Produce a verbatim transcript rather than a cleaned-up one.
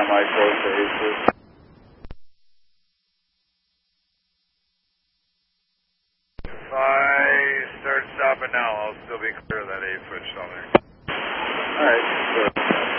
my close to Aces. If I start stopping now, I'll still be clear of that eight foot shelter. All right, good.